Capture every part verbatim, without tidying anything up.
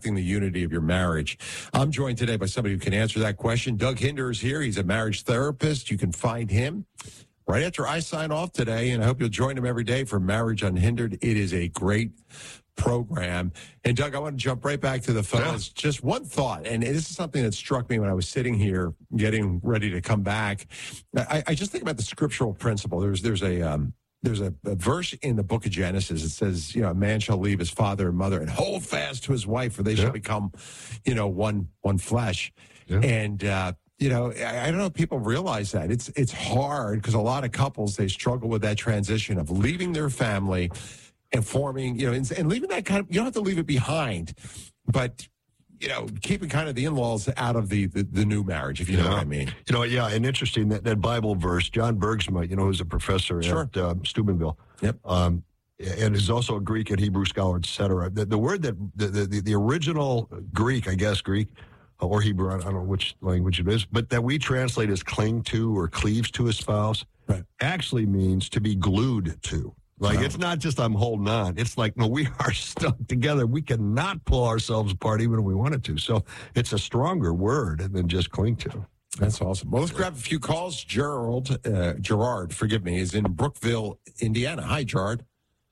protecting the unity of your marriage? I'm joined today by somebody who can answer that question. Doug Hinder is here. He's a marriage therapist. You can find him right after I sign off today, and I hope you'll join him every day for Marriage Unhindered. It is a great program. And Doug, I want to jump right back to the phones. Yeah. Just one thought, and this is something that struck me when I was sitting here getting ready to come back. I, I just think about the scriptural principle. There's there's a um, there's a, a verse in the book of Genesis. It says, you know, a man shall leave his father and mother and hold fast to his wife, for they yeah. shall become, you know, one one flesh. Yeah. And uh, you know, I, I don't know if people realize that it's it's hard because a lot of couples, they struggle with that transition of leaving their family and forming, you know, and, and leaving that kind of, you don't have to leave it behind, but, you know, keeping kind of the in-laws out of the, the, the new marriage, if you yeah. know what I mean. You know, yeah, and interesting, that, that Bible verse, John Bergsma, you know, who's a professor sure. at uh, Steubenville. Yep. Um, and is also a Greek and Hebrew scholar, et cetera. The, the word that, the, the, the original Greek, I guess, Greek, or Hebrew, I don't know which language it is, but that we translate as cling to or cleaves to a spouse, right. actually means to be glued to. Like, it's not just I'm holding on. It's like, no, we are stuck together. We cannot pull ourselves apart even if we wanted to. So it's a stronger word than just cling to. That's awesome. Well, let's grab a few calls. Gerald, uh, Gerard, forgive me, is in Brookville, Indiana. Hi, Gerard.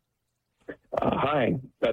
Uh, hi.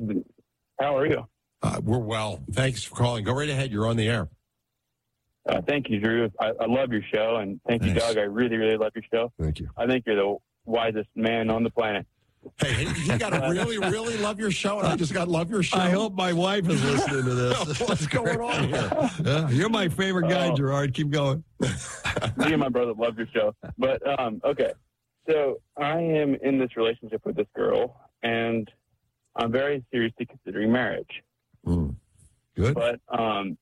How are you? Uh, we're well. Thanks for calling. Go right ahead. You're on the air. Uh, thank you, Drew. I, I love your show, and thank nice. you, Doug. I really, really love your show. Thank you. I think you're the wisest man on the planet. Hey, you got to really, really love your show, and I just got to love your show. I hope my wife is listening to this. What's going on here? Yeah, you're my favorite guy, oh. Gerard. Keep going. Me and my brother love your show. But, um, okay, so I am in this relationship with this girl, and I'm very seriously considering marriage. Mm. Good. But um,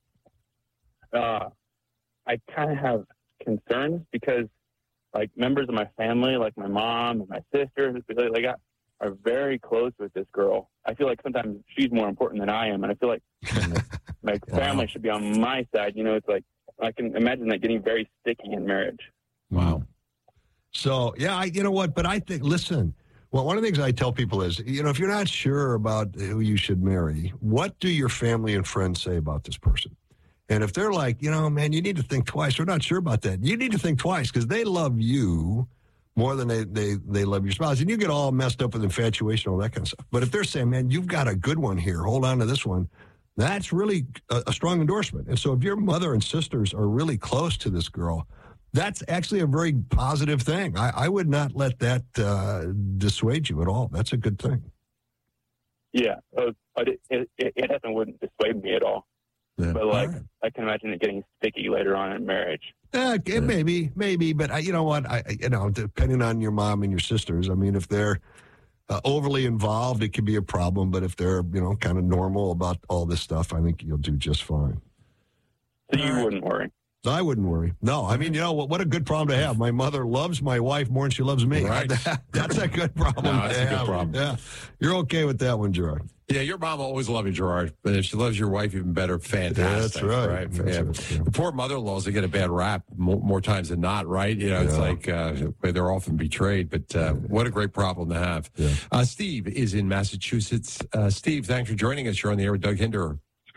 uh, I kind of have concerns because, like, members of my family, like my mom and my sister, like, I, are very close with this girl. I feel like sometimes she's more important than I am, and I feel like my family wow. should be on my side. You know, it's like I can imagine that getting very sticky in marriage. Wow. So, yeah, I, you know what? But I think, listen, well, one of the things I tell people is, you know, if you're not sure about who you should marry, what do your family and friends say about this person? And if they're like, you know, man, you need to think twice, we're not sure about that. You need to think twice because they love you more than they, they, they love your spouse. And you get all messed up with infatuation, all that kind of stuff. But if they're saying, man, you've got a good one here, hold on to this one, that's really a, a strong endorsement. And so if your mother and sisters are really close to this girl, that's actually a very positive thing. I, I would not let that uh, dissuade you at all. That's a good thing. Yeah, uh, but it, it, it definitely wouldn't dissuade me at all. Yeah. But, like, right. I can imagine it getting sticky later on in marriage. Uh, yeah. Maybe, maybe, but I, you know what? I, you know, depending on your mom and your sisters, I mean, if they're uh, overly involved, it could be a problem. But if they're, you know, kind of normal about all this stuff, I think you'll do just fine. So you right. wouldn't worry. I wouldn't worry. No, I mean, you know, what, what a good problem to have. My mother loves my wife more than she loves me. Right. That's a good problem no, to that's have. a good problem. Yeah. You're okay with that one, Gerard. Yeah, your mom will always love you, Gerard. But if she loves your wife even better, fantastic. That's right. right? That's yeah. right. Yeah. The poor mother-in-laws, they get a bad rap more, more times than not, right? You know, it's yeah. like uh, they're often betrayed. But uh, what a great problem to have. Yeah. Uh, Steve is in Massachusetts. Uh, Steve, thanks for joining us. You're on the air with Doug Hinder.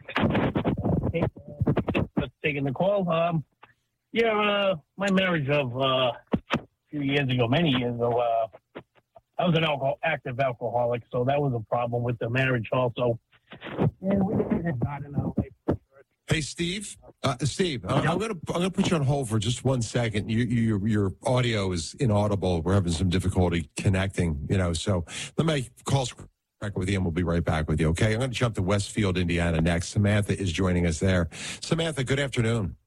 Hey, just taking the call. Um, yeah, uh, my marriage of uh, a few years ago, many years ago, uh, I was an alcohol, active alcoholic, so that was a problem with the marriage also. And we had God in our life. Hey, Steve. Uh, Steve, uh, I'm going to I'm going to put you on hold for just one second. You, you, your your audio is inaudible. We're having some difficulty connecting. You know, so let me call back with you, and we'll be right back with you. Okay, I'm going to jump to Westfield, Indiana next. Samantha is joining us there. Samantha, good afternoon.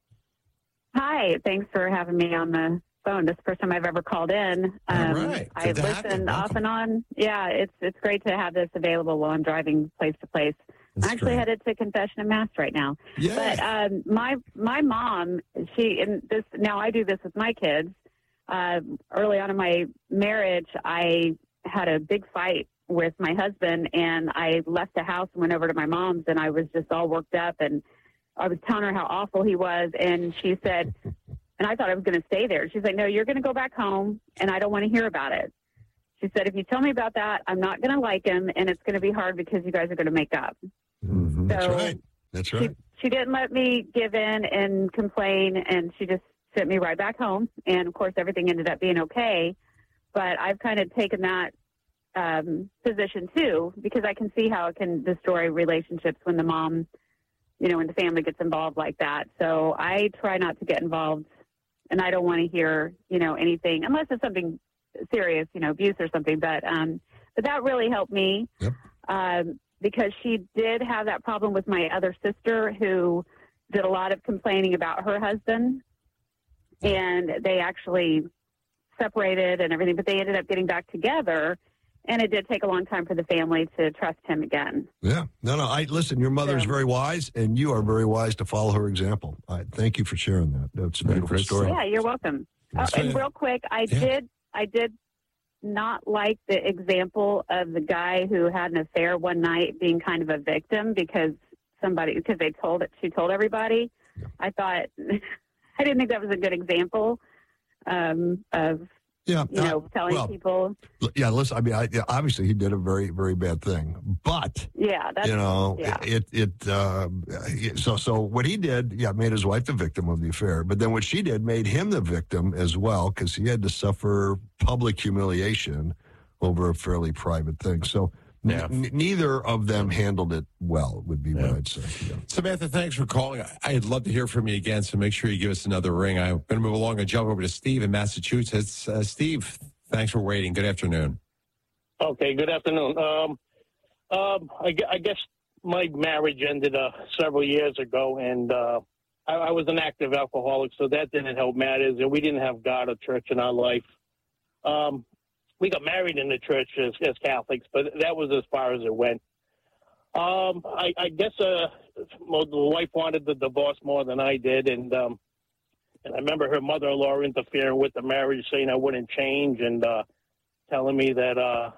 Hi, thanks for having me on the phone. This is the first time I've ever called in. Um, All right. I've listened off and on. Yeah, it's it's great to have this available while I'm driving place to place. That's I'm actually great. headed to Confession of Mass right now. Yeah. But um, my my mom, she and this now I do this with my kids. Uh, early on in my marriage, I had a big fight with my husband, and I left the house and went over to my mom's, and I was just all worked up, and I was telling her how awful he was, and she said, and I thought I was going to stay there. She's like, no, you're going to go back home, and I don't want to hear about it. She said, if you tell me about that, I'm not going to like him, and it's going to be hard because you guys are going to make up. Mm-hmm. So That's right. That's right. She, she didn't let me give in and complain, and she just sent me right back home. And, of course, everything ended up being okay. But I've kind of taken that um, position, too, because I can see how it can destroy relationships when the mom, you know, when the family gets involved like that. So I try not to get involved, and I don't want to hear, you know, anything, unless it's something serious, you know, abuse or something. But, um, but that really helped me. Yep. Um, because she did have that problem with my other sister who did a lot of complaining about her husband, and they actually separated and everything, but they ended up getting back together, and it did take a long time for the family to trust him again. Yeah. No, no, I listen, your mother's So- very wise, and you are very wise to follow her example. I thank you for sharing that. That's a Yeah, beautiful Chris. story. Yeah, you're welcome. Oh, So- and real quick, I Yeah. did, I did not like the example of the guy who had an affair one night being kind of a victim because somebody, because they told it, she told everybody. Yeah. I thought, I didn't think that was a good example um, of, Yeah. you know, telling well, people. Yeah, listen, I mean, I, yeah, obviously he did a very, very bad thing, but Yeah, that's, you know, yeah. it, it, uh, so, so what he did, yeah, made his wife the victim of the affair, but then what she did made him the victim as well, because he had to suffer public humiliation over a fairly private thing. So Yeah. n- neither of them handled it well, would be what Yeah. I'd say. Yeah. Samantha, thanks for calling. I- I'd love to hear from you again, so make sure you give us another ring. I'm going to move along and jump over to Steve in Massachusetts. Uh, Steve, thanks for waiting. Good afternoon. Okay, good afternoon. Um, um, I, gue- I guess my marriage ended uh, several years ago, and uh, I, I was an active alcoholic, so that didn't help matters, and we didn't have God or church in our life. Um, we got married in the church as, as Catholics, but that was as far as it went. Um, I, I guess uh, well, the wife wanted the divorce more than I did, and um, and I remember her mother-in-law interfering with the marriage, saying I wouldn't change, and uh, telling me that uh,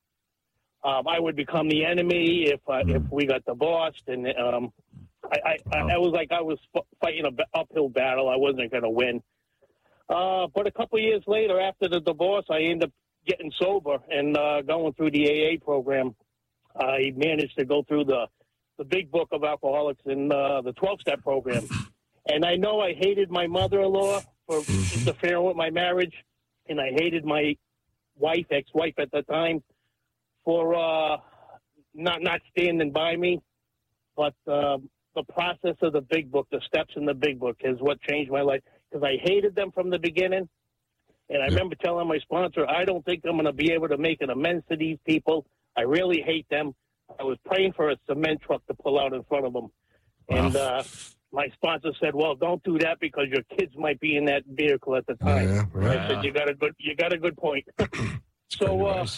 um, I would become the enemy if uh, Mm. if we got divorced, and um, I, I, I, I was like I was f- fighting an uphill battle. I wasn't going to win. Uh, but a couple of years later, after the divorce, I ended up getting sober and uh, going through the A A program. I managed to go through the the big book of alcoholics and uh, the twelve-step program. And I know I hated my mother-in-law for interfering with my marriage, and I hated my wife, ex-wife at the time, for uh, not not standing by me. But uh, the process of the big book, the steps in the big book, is what changed my life, because I hated them from the beginning. And I Yeah. remember telling my sponsor, I don't think I'm going to be able to make an amends to these people. I really hate them. I was praying for a cement truck to pull out in front of them. And Wow. uh, my sponsor said, well, don't do that because your kids might be in that vehicle at the time. Yeah, right. I said, you got a good, you got a good point. It's great So, uh, advice.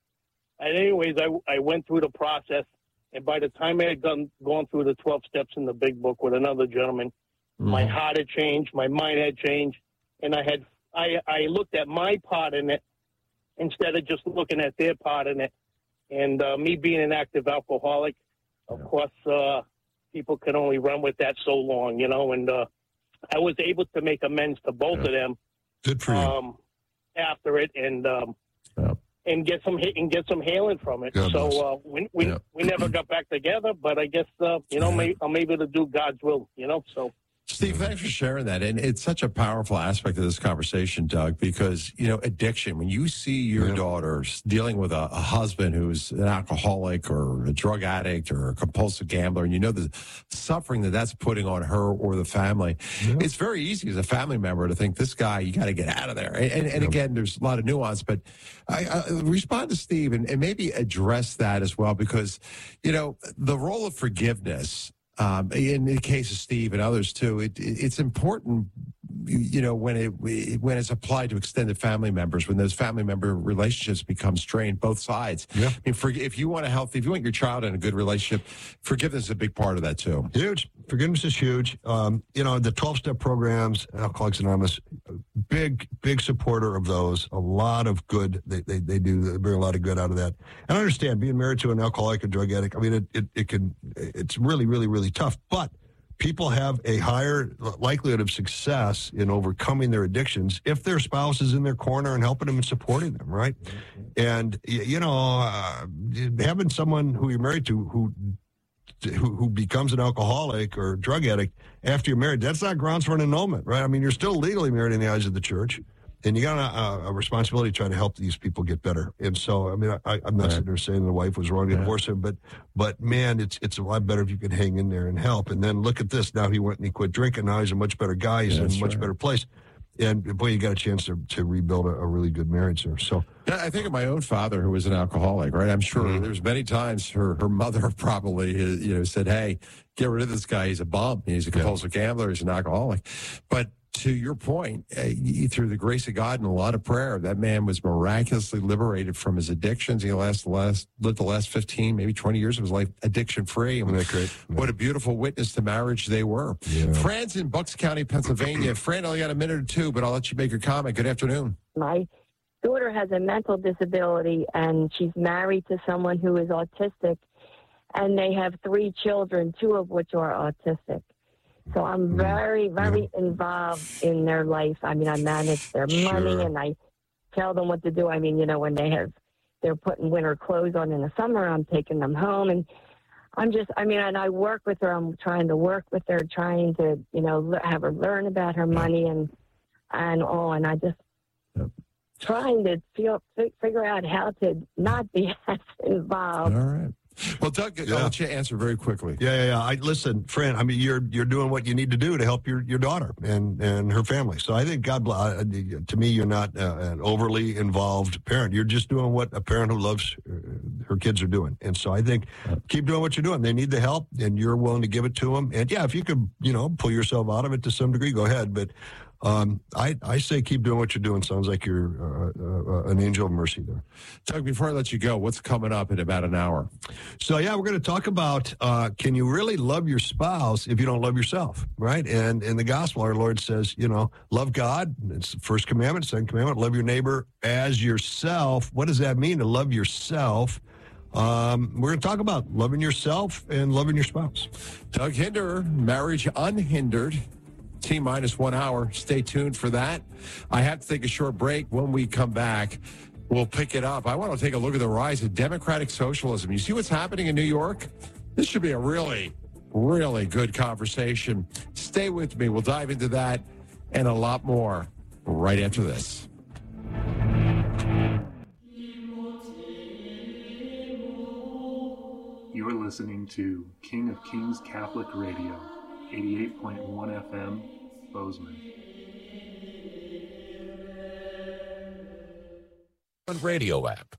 and anyways, I, I went through the process. And by the time I had gone, gone through the twelve steps in the big book with another gentleman, my Mhm. heart had changed, my mind had changed, and I had I, I looked at my part in it instead of just looking at their part in it. And uh, me being an active alcoholic, of Yeah. course, uh, people can only run with that so long, you know. And uh, I was able to make amends to both Yeah. of them Good for you. um, after it, and um, Yeah. and get some and get some healing from it. God bless. so uh, we we, Yeah. we never got back together, but I guess uh, you know Yeah. may, I'm able to do God's will, you know. So. Steve, thanks for sharing that. And it's such a powerful aspect of this conversation, Doug, because, you know, addiction, when you see your Yeah. daughters dealing with a, a husband who's an alcoholic or a drug addict or a compulsive gambler, and you know the suffering that that's putting on her or the family, Yeah. it's very easy as a family member to think, this guy, you got to get out of there. And, and, and Yeah. again, there's a lot of nuance, but I, I respond to Steve and, and maybe address that as well, because, you know, the role of forgiveness, Um, in the case of Steve and others too, it, it, it's important, you know, when it when it's applied to extended family members, when those family member relationships become strained, both sides. Yeah. I mean, for, if you want a healthy, if you want your child in a good relationship, forgiveness is a big part of that too. Huge. Forgiveness is huge. Um, you know, the twelve-step programs, Alcoholics Anonymous, big, big supporter of those. A lot of good. They, they, they do they bring a lot of good out of that. And I understand being married to an alcoholic or drug addict, I mean, it, it, it can, it's really, really, really tough. But people have a higher likelihood of success in overcoming their addictions if their spouse is in their corner and helping them and supporting them, right? And, y- you know, uh, having someone who you're married to who who, who becomes an alcoholic or drug addict after you're married, that's not grounds for an annulment, right? I mean, you're still legally married in the eyes of the church, and you got a, a responsibility to try to help these people get better. And so, I mean, I, I'm not Right. sitting there saying the wife was wrong to Yeah. divorce him, but but man, it's it's a lot better if you can hang in there and help. And then look at this. Now he went and he quit drinking. Now he's a much better guy. He's Yeah, in a that's much right. better place. And boy, you got a chance to, to rebuild a, a really good marriage there. So Yeah, I think of my own father, who was an alcoholic, right? I'm sure Mhm. there's many times her, her mother probably, uh, you know, said, hey, get rid of this guy. He's a bum. He's a compulsive gambler. He's an alcoholic. But to your point, uh, y- through the grace of God and a lot of prayer, that man was miraculously liberated from his addictions. He last, last lived the last fifteen, maybe twenty years of his life addiction free. isn't that great? What a beautiful witness to marriage they were. Yeah. Fran's in Bucks County, Pennsylvania. Fran, I only got a minute or two, but I'll let you make your comment. Good afternoon. My daughter has a mental disability, and she's married to someone who is autistic, and they have three children, two of which are autistic. So I'm very, very involved in their life. I mean, I manage their money, Sure. and I tell them what to do. I mean, you know, when they have, they're putting winter clothes on in the summer, I'm taking them home, and I'm just, I mean, and I work with her. I'm trying to work with her, trying to, you know, le- have her learn about her money and and all. And I just Yep. trying to feel fi- figure out how to not be as involved. All right. Well, Doug, Yeah. I'll let you answer very quickly. Yeah, yeah, yeah. I listen, Fran. I mean, you're you're doing what you need to do to help your, your daughter and, and her family. So I think God bless. Uh, to me, you're not uh, an overly involved parent. You're just doing what a parent who loves uh, her kids are doing. And so I think keep doing what you're doing. They need the help, and you're willing to give it to them. And yeah, if you could, you know, pull yourself out of it to some degree, go ahead. But um, I I say keep doing what you're doing. Sounds like you're uh, uh, an angel of mercy there. Doug, before I let you go, what's coming up in about an hour? So yeah, we're going to talk about uh, can you really love your spouse if you don't love yourself, right? And in the gospel, our Lord says, you know, love God. It's the first commandment. Second commandment, love your neighbor as yourself. What does that mean to love yourself? Um, we're going to talk about loving yourself and loving your spouse. Doug Hinder, Marriage Unhindered. T minus one hour. Stay tuned for that. I have to take a short break. When we come back, we'll pick it up. I want to take a look at the rise of democratic socialism. You see what's happening in New York? This should be a really, really good conversation. Stay with me. We'll dive into that and a lot more right after this. You are listening to King of Kings Catholic Radio, eighty-eight point one F M, Bozeman. Radio app.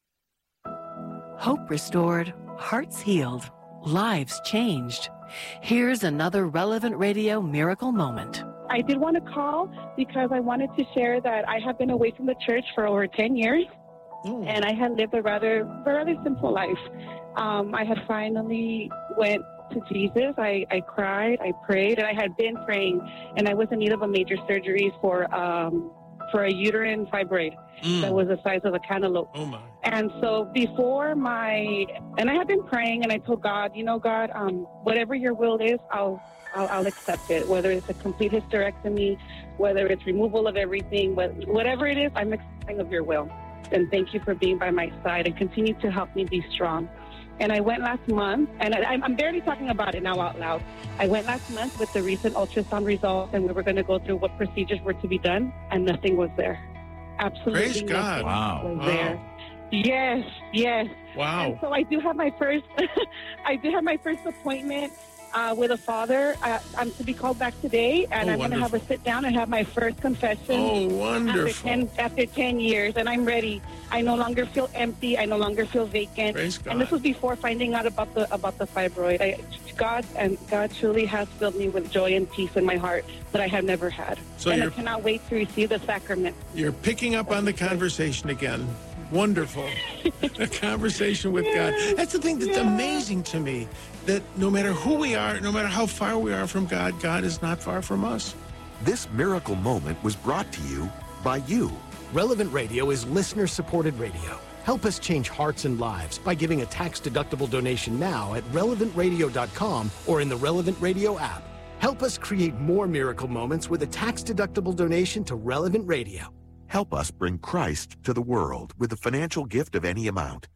Hope restored, hearts healed, lives changed. Here's another Relevant Radio miracle moment. I did want to call because I wanted to share that I have been away from the church for over ten years, Ooh. and I had lived a rather, rather simple life. Um, I had finally went to Jesus. I, I cried, I prayed, and I had been praying, and I was in need of a major surgery for um, for a uterine fibroid Mm. that was the size of a cantaloupe. Oh my. And so before my, and I had been praying, and I told God, you know, God, um, whatever your will is, I'll, I'll, I'll accept it. Whether it's a complete hysterectomy, whether it's removal of everything, but whatever it is, I'm accepting of your will. And thank you for being by my side and continue to help me be strong. And I went last month, and I, I'm barely talking about it now out loud. I went last month with the recent ultrasound results, and we were going to go through what procedures were to be done, and nothing was there. Absolutely Praise God. nothing Wow. was Wow. there. Yes, yes. Wow. And so I do have my first, I do have my first appointment uh, with a father. Uh, I'm to be called back today, and Oh, I'm going to have a sit down and have my first confession. Oh, After wonderful. ten, after ten years, and I'm ready. I no longer feel empty. I no longer feel vacant. Praise God. And this was before finding out about the about the fibroid. I, God and God truly has filled me with joy and peace in my heart that I have never had. So and I you're- cannot wait to receive the sacrament. You're picking up on the conversation again. Wonderful. A conversation with God. That's the thing that's Yeah. amazing to me, that no matter who we are, no matter how far we are from God, God is not far from us. This miracle moment was brought to you by you. Relevant Radio is listener-supported radio. Help us change hearts and lives by giving a tax-deductible donation now at relevant radio dot com or in the Relevant Radio app. Help us create more miracle moments with a tax-deductible donation to Relevant Radio. Help us bring Christ to the world with a financial gift of any amount.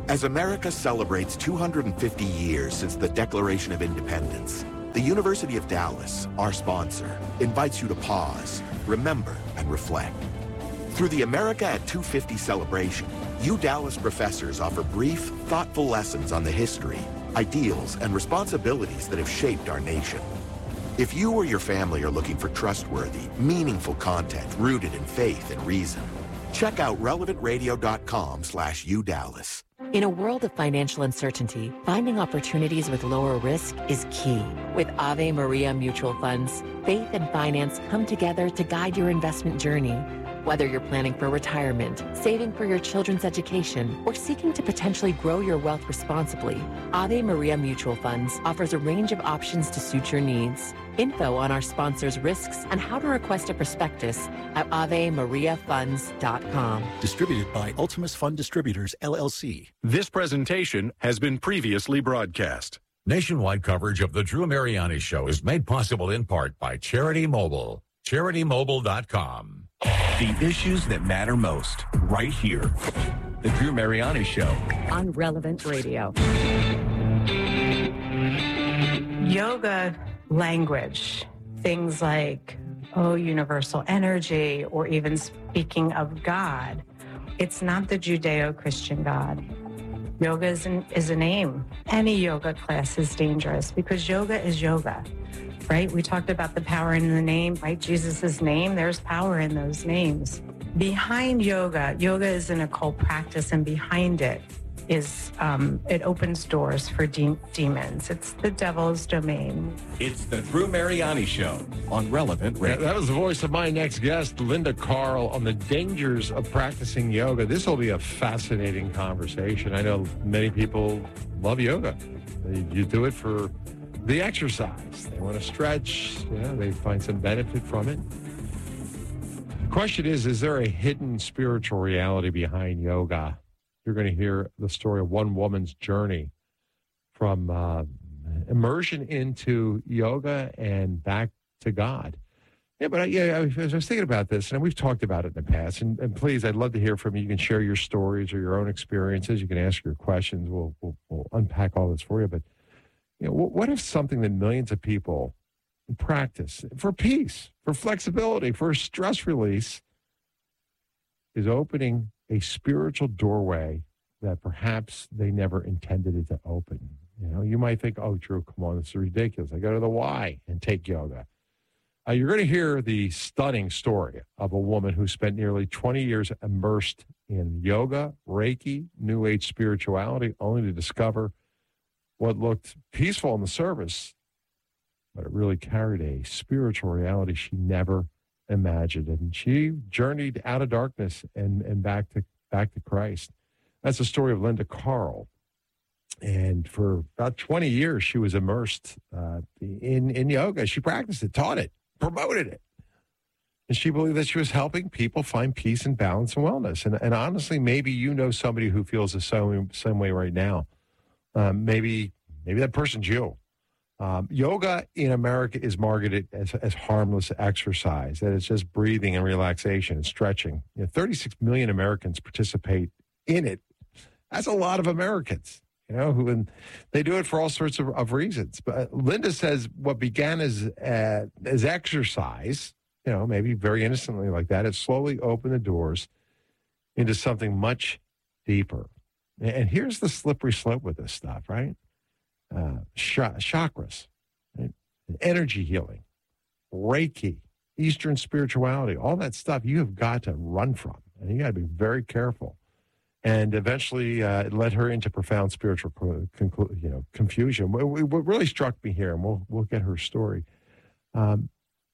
As America celebrates two hundred fifty years since the Declaration of Independence, the University of Dallas, our sponsor, invites you to pause, remember, and reflect. Through the America at two fifty celebration, U Dallas professors offer brief, thoughtful lessons on the history, ideals, and responsibilities that have shaped our nation. If you or your family are looking for trustworthy, meaningful content rooted in faith and reason, check out relevant radio dot com slash U Dallas. In a world of financial uncertainty, finding opportunities with lower risk is key. With Ave Maria Mutual Funds, faith and finance come together to guide your investment journey. Whether you're planning for retirement, saving for your children's education, or seeking to potentially grow your wealth responsibly, Ave Maria Mutual Funds offers a range of options to suit your needs. Info on our sponsors' risks and how to request a prospectus at ave maria funds dot com. Distributed by Ultimus Fund Distributors, L L C. This presentation has been previously broadcast. Nationwide coverage of the Drew Mariani Show is made possible in part by Charity Mobile. charity mobile dot com. The issues that matter most, right here. The Drew Mariani Show. On Relevant Radio. Yoga language, things like, oh, universal energy, or even speaking of God, it's not the Judeo-Christian God. Yoga is, an, is a name. Any yoga class is dangerous because yoga is yoga. Right? We talked about the power in the name, right? Jesus' name, there's power in those names. Behind yoga, yoga is an occult practice, and behind it is, um, it opens doors for de- demons. It's the devil's domain. It's the Drew Mariani Show on Relevant Radio. Yeah, that was the voice of my next guest, Linda Carl, on the dangers of practicing yoga. This will be a fascinating conversation. I know many people love yoga. You do it for the exercise. They want to stretch. You know, they find some benefit from it. The question is, is there a hidden spiritual reality behind yoga? You're going to hear the story of one woman's journey from uh, immersion into yoga and back to God. Yeah, but I, yeah, I was, I was thinking about this, and we've talked about it in the past. And, and please, I'd love to hear from you. You can share your stories or your own experiences. You can ask your questions. We'll, we'll, we'll unpack all this for you. But you know, what if something that millions of people practice for peace, for flexibility, for stress release is opening a spiritual doorway that perhaps they never intended it to open? You know, you might think, oh, Drew, come on, this is ridiculous. I go to the Y and take yoga. Uh, you're going to hear the stunning story of a woman who spent nearly twenty years immersed in yoga, Reiki, New Age spirituality, only to discover what looked peaceful on the surface, but it really carried a spiritual reality she never imagined. And she journeyed out of darkness and, and back to back to Christ. That's the story of Linda Carl. And for about twenty years, she was immersed uh, in, in yoga. She practiced it, taught it, promoted it. And she believed that she was helping people find peace and balance and wellness. And, and honestly, maybe you know somebody who feels the same, same way right now. Um, maybe maybe that person's you. Um, yoga in America is marketed as, as harmless exercise, that it's just breathing and relaxation and stretching. You know, thirty-six million Americans participate in it. That's a lot of Americans, you know, who and they do it for all sorts of, of reasons. But Linda says what began as uh, as exercise, you know, maybe very innocently like that, it slowly opened the doors into something much deeper. And here's the slippery slope with this stuff, right? Uh, sh- chakras, right? Energy healing, Reiki, Eastern spirituality, all that stuff you have got to run from. And you got to be very careful. And eventually uh, it led her into profound spiritual conclu- you know, confusion. What, what really struck me here, and we'll, we'll get her story, um,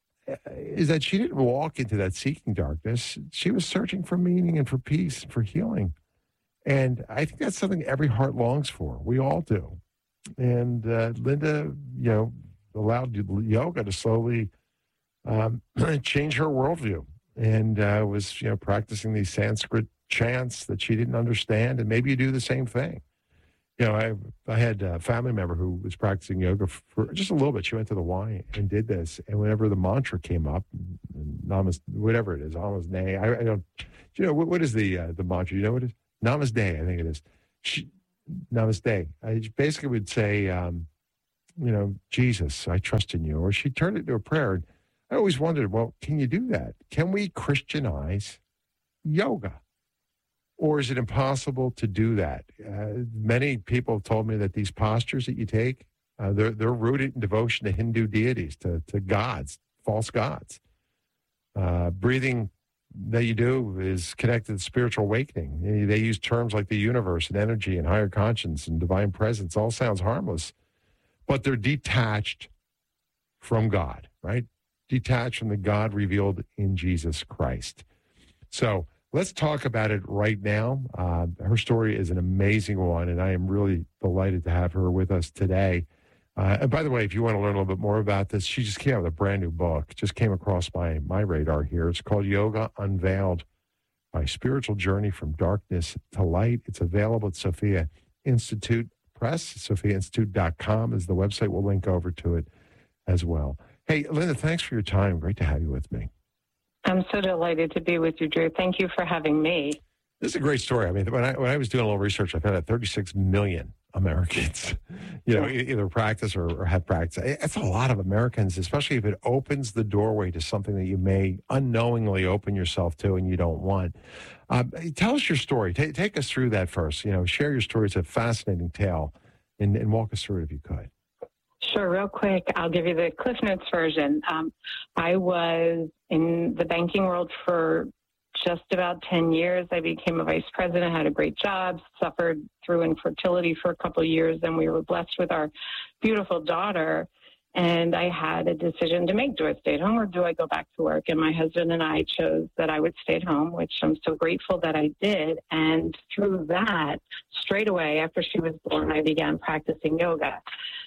is that she didn't walk into that seeking darkness. She was searching for meaning and for peace, for healing. And I think that's something every heart longs for. We all do. And uh, Linda, you know, allowed yoga to slowly um, change her worldview, and uh, was, you know, practicing these Sanskrit chants that she didn't understand. And maybe you do the same thing. You know, I I had a family member who was practicing yoga for just a little bit. She went to the Y and did this, and whenever the mantra came up, namas, whatever it is, namaste, I, I don't, you know, what, what is the uh, the mantra? You know what it is? Namaste, I think it is. She, namaste. I basically would say, um, you know, Jesus, I trust in you. Or she'd turn it into a prayer. I always wondered, well, can you do that? Can we Christianize yoga? Or is it impossible to do that? Uh, many people have told me that these postures that you take, uh, they're, they're rooted in devotion to Hindu deities, to, to gods, false gods. Uh, breathing that you do is connected to spiritual awakening. They use terms like the universe and energy and higher conscience and divine presence. All sounds harmless, but they're detached from God, right? Detached from the God revealed in Jesus Christ. So let's talk about it right now. Uh, her story is an amazing one, and I am really delighted to have her with us today. Uh, and by the way, if you want to learn a little bit more about this, she just came out with a brand new book. Just came across my, my radar here. It's called Yoga Unveiled, My Spiritual Journey from Darkness to Light. It's available at Sophia Institute Press. sophia institute dot com is the website. We'll link over to it as well. Hey, Linda, thanks for your time. Great to have you with me. I'm so delighted to be with you, Drew. Thank you for having me. This is a great story. I mean, when I, when I was doing a little research, I found out thirty-six million Americans, you know, either practice or, or have practice. It's a lot of Americans, especially if it opens the doorway to something that you may unknowingly open yourself to and you don't want. Um, tell us your story. Take, take us through that first. You know, share your story. It's a fascinating tale, and, and walk us through it if you could. Sure, real quick, I'll give you the Cliff Notes version. Um, I was in the banking world for just about ten years. I became a vice president, had a great job, suffered through infertility for a couple of years, and we were blessed with our beautiful daughter. And I had a decision to make. Do I stay at home or do I go back to work? And my husband and I chose that I would stay at home, which I'm so grateful that I did. And through that, straight away after she was born, I began practicing yoga.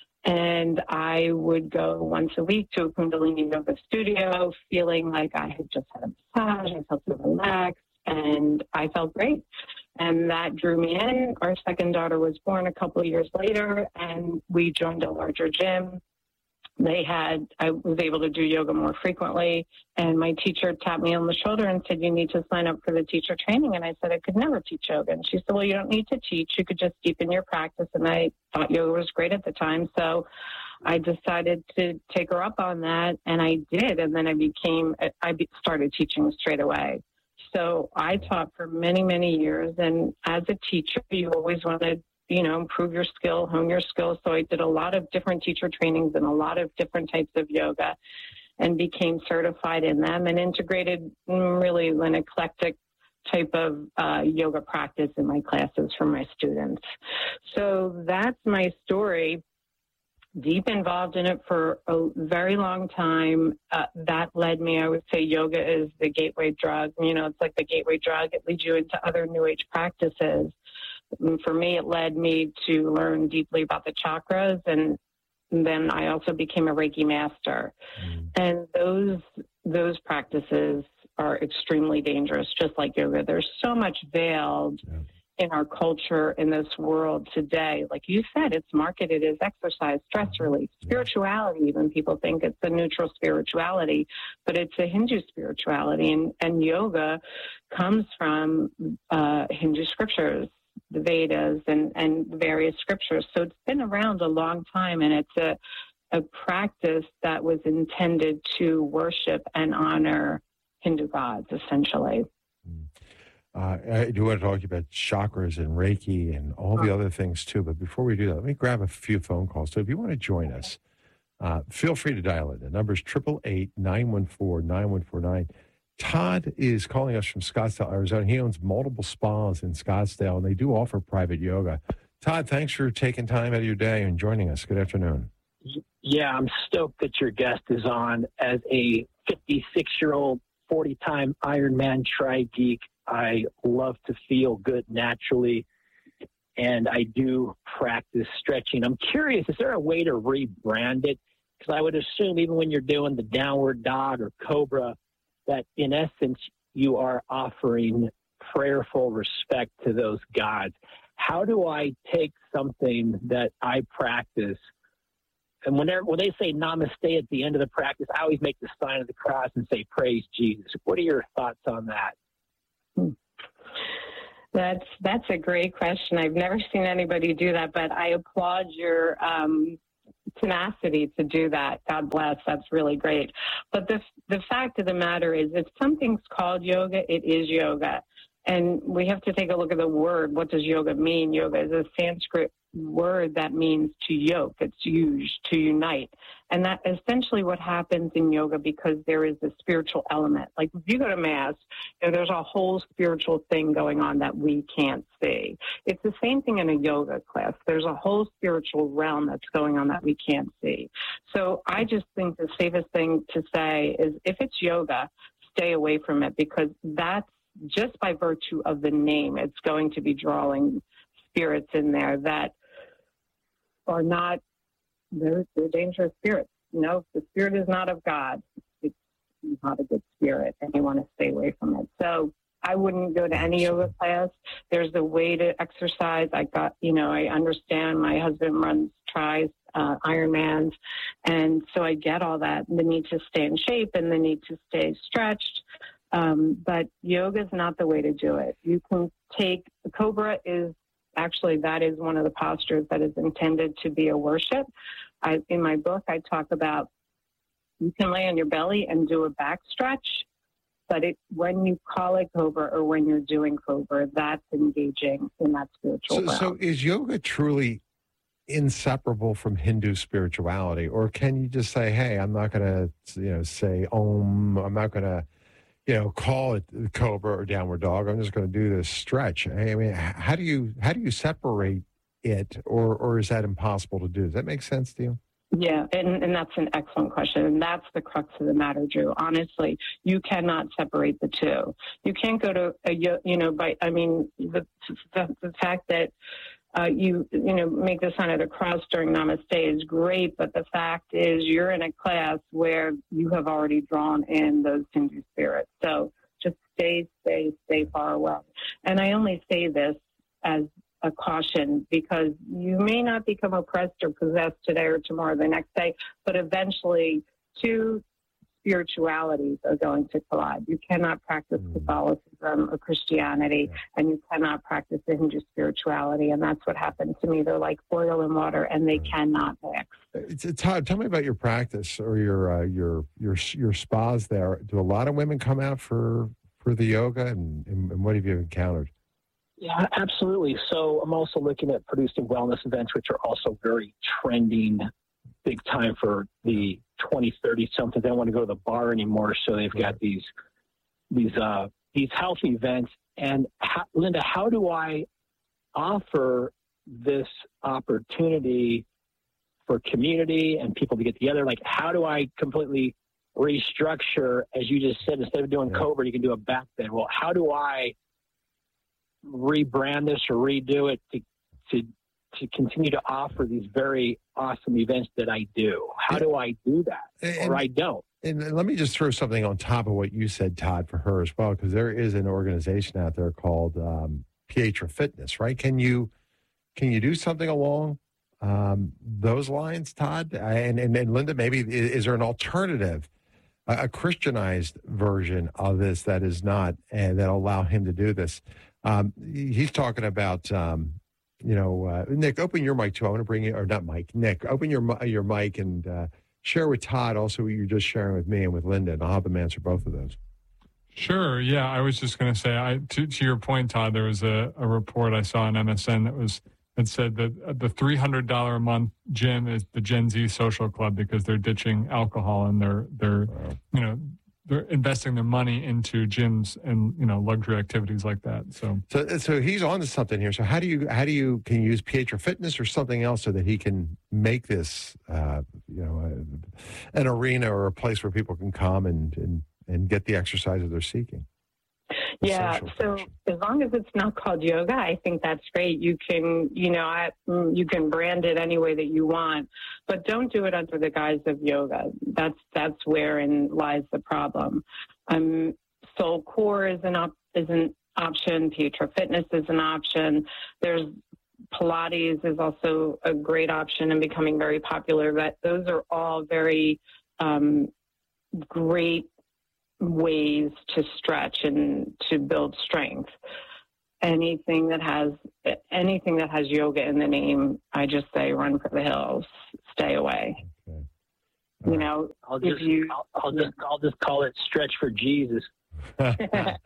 And I would go once a week to a Kundalini yoga studio, feeling like I had just had a massage. I felt so relaxed, and I felt great. And that drew me in. Our second daughter was born a couple of years later, and we joined a larger gym. They had, I was able to do yoga more frequently, and my teacher tapped me on the shoulder and said, you need to sign up for the teacher training. And I said, I could never teach yoga. And she said, well, you don't need to teach. You could just deepen your practice. And I thought yoga was great at the time. So I decided to take her up on that, and I did. And then I became, I started teaching straight away. So I taught for many, many years. And as a teacher, you always want to, you know, improve your skill, hone your skills. So I did a lot of different teacher trainings and a lot of different types of yoga, and became certified in them and integrated really an eclectic type of uh, yoga practice in my classes for my students. So that's my story. Deep involved in it for a very long time. Uh, that led me, I would say yoga is the gateway drug. You know, it's like the gateway drug. It leads you into other New Age practices. And for me, it led me to learn deeply about the chakras, and then I also became a Reiki master. Mm. And those those practices are extremely dangerous, just like yoga. There's so much veiled yeah. in our culture, in this world today. Like you said, it's marketed as exercise, stress relief, spirituality. Even people think it's a neutral spirituality, but it's a Hindu spirituality. And, and yoga comes from uh, Hindu scriptures, the Vedas, and, and various scriptures. So it's been around a long time, and it's a, a practice that was intended to worship and honor Hindu gods, essentially. Uh, I do want to talk about chakras and Reiki and all the other things too. But before we do that, let me grab a few phone calls. So if you want to join us, uh, feel free to dial in. The number is eight eight eight, nine one four, nine one four nine. Todd is calling us from Scottsdale, Arizona. He owns multiple spas in Scottsdale, and they do offer private yoga. Todd, thanks for taking time out of your day and joining us. Good afternoon. Yeah, I'm stoked that your guest is on. As a fifty-six-year-old, forty-time Ironman tri-geek, I love to feel good naturally, and I do practice stretching. I'm curious, is there a way to rebrand it? Because I would assume even when you're doing the downward dog or cobra, that in essence you are offering prayerful respect to those gods. How do I take something that I practice, and whenever, when they say namaste at the end of the practice, I always make the sign of the cross and say, praise Jesus. What are your thoughts on that? That's that's a great question. I've never seen anybody do that, but I applaud your um, tenacity to do that. God bless. That's really great. But the the fact of the matter is, if something's called yoga, it is yoga. And we have to take a look at the word. What does yoga mean? Yoga is a Sanskrit word that means to yoke. It's used to unite. And that essentially what happens in yoga, because there is a spiritual element. Like if you go to Mass, you know, there's a whole spiritual thing going on that we can't see. It's the same thing in a yoga class. There's a whole spiritual realm that's going on that we can't see. So I just think the safest thing to say is if it's yoga, stay away from it, because that's just by virtue of the name, it's going to be drawing spirits in there that are not, they're, they're dangerous spirits. You know, if the spirit is not of God, it's not a good spirit, and you want to stay away from it. So I wouldn't go to any yoga class. There's a way to exercise. I got, you know, I understand my husband runs tries, uh, Ironmans, and so I get all that, the need to stay in shape and the need to stay stretched. Um, but yoga is not the way to do it. You can take, the Cobra is actually, that is one of the postures that is intended to be a worship. I, in my book, I talk about you can lay on your belly and do a back stretch, but it, when you call it Cobra or when you're doing Cobra, that's engaging in that spiritual So, realm. so is yoga truly inseparable from Hindu spirituality? Or can you just say, hey, I'm not going to, you know, say Om, I'm not going to, you know, call it Cobra or downward dog. I'm just going to do this stretch. I mean, how do you how do you separate it, or or is that impossible to do? Does that make sense to you? Yeah, and, and that's an excellent question. And that's the crux of the matter, Drew. Honestly, you cannot separate the two. You can't go to, a, you know, by, I mean, the, the, the fact that uh, you, you know, make the sign of the cross during Namaste is great, but the fact is you're in a class where you have already drawn in those Hindu spirits. So just stay, stay, stay far away. And I only say this as a caution, because you may not become oppressed or possessed today or tomorrow or the next day, but eventually two spiritualities are going to collide. You cannot practice Catholicism or Christianity, and you cannot practice the Hindu spirituality, and that's what happened to me. They're like oil and water, and they cannot mix. It's, it's hard. Tell me about your practice or your uh, your your your spas there. Do a lot of women come out for for the yoga, and, and, and what have you encountered? Yeah, absolutely. So I'm also looking at producing wellness events, which are also very trending, big time for the twenty, thirty something. They don't want to go to the bar anymore, so they've got these these uh, these health events. And how, Linda, how do I offer this opportunity for community and people to get together? Like, how do I completely restructure, as you just said, instead of doing yeah. Cobra, you can do a back bend. Well, how do I rebrand this or redo it to to to continue to offer these very awesome events that I do? How do I do that? And, or I don't? And let me just throw something on top of what you said, Todd, for her as well, because there is an organization out there called um, Pietra Fitness, right? Can you can you do something along um, those lines, Todd? And, and and Linda, maybe is, is there an alternative, a, a Christianized version of this that is not, and that'll allow him to do this? Um, he's talking about, um, you know, uh, Nick, open your mic too. I want to bring you, or not Mike, Nick, open your your mic and uh, share with Todd also what you're just sharing with me and with Linda, and I'll have them answer both of those. Sure. Yeah, I was just going to say, I to, to your point, Todd, there was a, a report I saw on M S N that was that said that the three hundred dollars a month gym is the Gen Z social club because they're ditching alcohol and they're they're wow. you know. they're investing their money into gyms and, you know, luxury activities like that. So, so, so he's on to something here. So how do you, how do you, can you use Pietra Fitness or something else so that he can make this, uh, you know, uh, an arena or a place where people can come and, and, and get the exercise that they're seeking? Yeah, so as long as it's not called yoga, I think that's great. You can, you know, I, you can brand it any way that you want, but don't do it under the guise of yoga. That's that's wherein lies the problem. Um, Soul Core is an op- is an option. Pietra Fitness is an option. There's Pilates is also a great option and becoming very popular. But those are all very um, great ways to stretch and to build strength. anything that has anything that has yoga in the name, I just say run for the hills, stay away. Okay. You know, I'll if just you, I'll, I'll just I'll just call it Stretch for Jesus. that's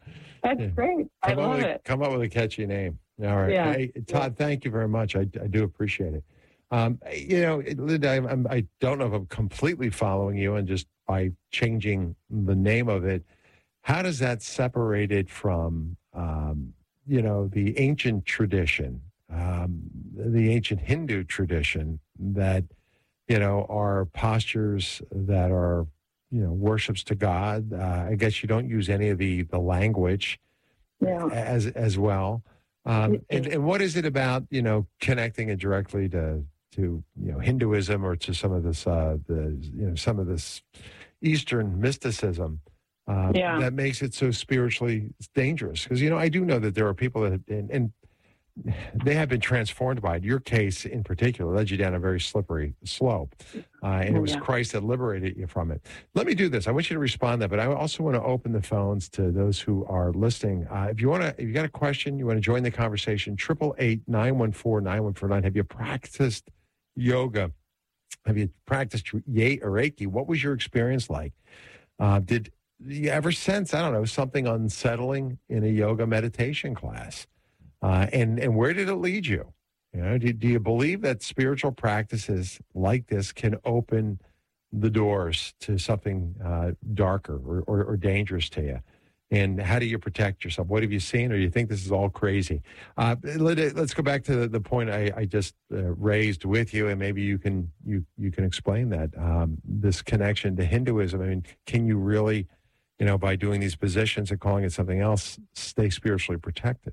great. I Come up love with a, it. come up with a catchy name. All right. Yeah. Hey, Todd, thank you very much. I, I do appreciate it. Um, you know, Linda, I'm, I'm, I don't know if I'm completely following you, and just by changing the name of it, how does that separate it from, um, you know, the ancient tradition, um, the ancient Hindu tradition that, you know, are postures that are, you know, worships to God? Uh, I guess you don't use any of the, the language yeah. as as well. Um, and, and what is it about, you know, connecting it directly to, to you know, Hinduism or to some of this, uh, the, you know, some of this Eastern mysticism uh, yeah. that makes it so spiritually dangerous? Because, you know, I do know that there are people that, and, and they have been transformed by it. Your case in particular led you down a very slippery slope, uh, and it was yeah. Christ that liberated you from it. Let me do this. I want you to respond to that, but I also want to open the phones to those who are listening. Uh, if you want to, if you got a question, you want to join the conversation, triple eight nine one four nine one four nine. Have you practiced yoga? Have you practiced Yate or Reiki? What was your experience like? Uh, did you ever sense, I don't know, something unsettling in a yoga meditation class? Uh, and, and where did it lead you? You know, do, do you believe that spiritual practices like this can open the doors to something uh, darker or, or, or dangerous to you? And how do you protect yourself? What have you seen, or do you think this is all crazy? Uh, let, let's go back to the, the point I, I just uh, raised with you, and maybe you can you you can explain that um, this connection to Hinduism. I mean, can you really, you know, by doing these positions and calling it something else, stay spiritually protected?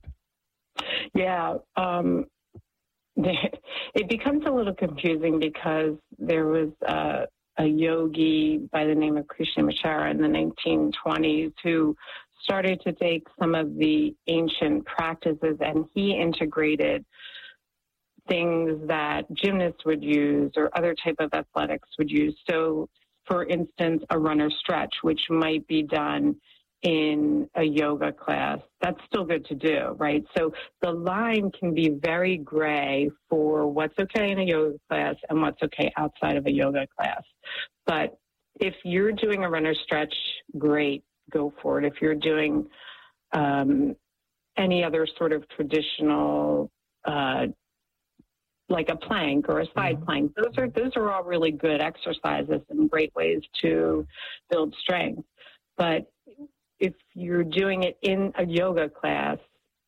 Yeah, um, it becomes a little confusing because there was uh, a yogi by the name of Krishnamacharya in the nineteen twenties who started to take some of the ancient practices, and he integrated things that gymnasts would use or other type of athletics would use. So, for instance, a runner stretch, which might be done in a yoga class, that's still good to do, right? So the line can be very gray for what's okay in a yoga class and what's okay outside of a yoga class. But if you're doing a runner stretch, great, go for it. If you're doing um, any other sort of traditional, uh, like a plank or a side mm-hmm. plank, those are those are all really good exercises and great ways to build strength. But if you're doing it in a yoga class,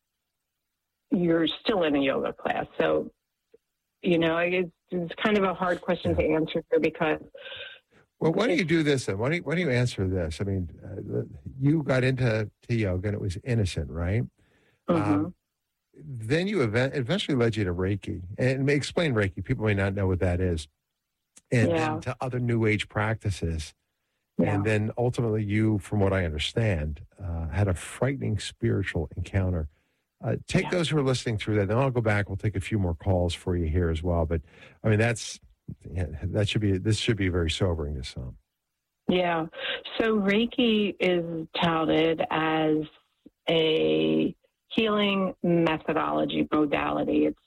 you're still in a yoga class. So, you know, it's, it's kind of a hard question to answer here because. Well, why don't you do this then? Why don't you, why don't you answer this? I mean, uh, you got into to yoga and it was innocent, right? Mm-hmm. Um, then you event, eventually led you to Reiki. And explain Reiki. People may not know what that is. And, yeah. and to other New Age practices. Yeah. And then ultimately you, from what I understand, uh, had a frightening spiritual encounter. Uh, take yeah. those who are listening through that. Then I'll go back. We'll take a few more calls for you here as well. But, I mean, that's yeah, that should be, this should be very sobering to some. Yeah. So Reiki is touted as a healing methodology modality. It's